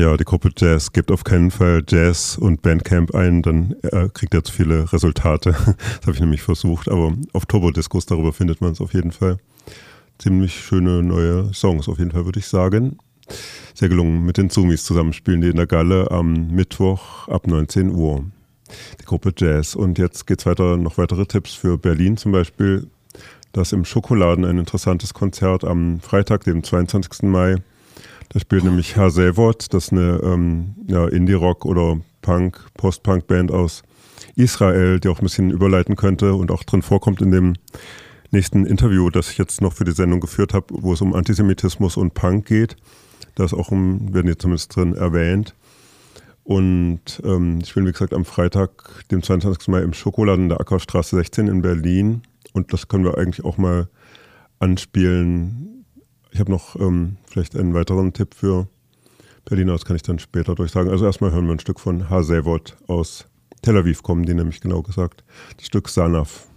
Ja, die Gruppe Jazz gibt auf keinen Fall Jazz und Bandcamp ein, dann kriegt er zu viele Resultate. Das habe ich nämlich versucht, aber auf Turbodiscos, darüber findet man es auf jeden Fall. Ziemlich schöne neue Songs auf jeden Fall, würde ich sagen. Sehr gelungen. Mit den Zumis zusammen spielen die in der Galle am Mittwoch ab 19 Uhr. Die Gruppe Jazz. Und jetzt geht's weiter, noch weitere Tipps für Berlin zum Beispiel. Das im Schokoladen ein interessantes Konzert am Freitag, dem 22. Mai. Da spielt nämlich Herr Savot, das ist eine Indie-Rock- oder Punk, Post-Punk-Band aus Israel, die auch ein bisschen überleiten könnte und auch drin vorkommt in dem nächsten Interview, das ich jetzt noch für die Sendung geführt habe, wo es um Antisemitismus und Punk geht. Da ist auch werden die zumindest drin erwähnt. Und ich spiele, wie gesagt, am Freitag, dem 22. Mai im Schokoladen in der Ackerstraße 16 in Berlin. Und das können wir eigentlich auch mal anspielen. Ich habe noch vielleicht einen weiteren Tipp für Berliner, das kann ich dann später durchsagen. Also erstmal hören wir ein Stück von Hasavot aus Tel Aviv, kommen die nämlich genau gesagt. Das Stück Sanaf.